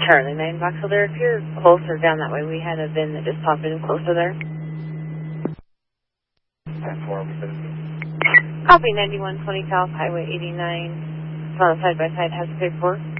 Charlie 9 Vauxhall there. If you're closer down that way, we had a VIN that just popped in closer there. 10-4, Copy 9120 South Highway 89. It's on a side-by-side, has a paperwork.